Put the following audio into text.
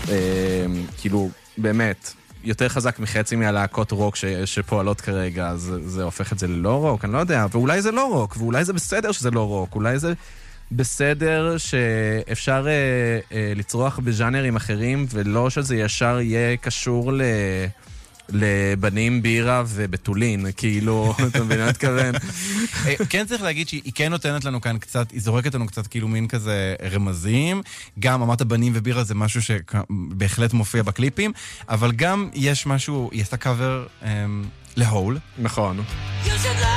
כאילו, באמת, יותר חזק מחצי מהלהקות רוק שפועלות כרגע, אז זה הופך את זה ללא רוק, אני לא יודע, ואולי זה לא רוק, ואולי זה בסדר שזה לא רוק, אולי זה בסדר שאפשר לצרוח בז'אנרים אחרים, ולא שזה ישר יהיה קשור לבנים בירה ובטולין, כאילו, אתה מבין, אני מתכוון. כן צריך להגיד שהיא כן נותנת לנו כאן קצת, היא זורקת לנו קצת כאילו מין כזה רמזים, גם אמרת בנים ובירה זה משהו שבהחלט מופיע בקליפים, אבל גם יש משהו, היא עשתה קאבר להול. נכון.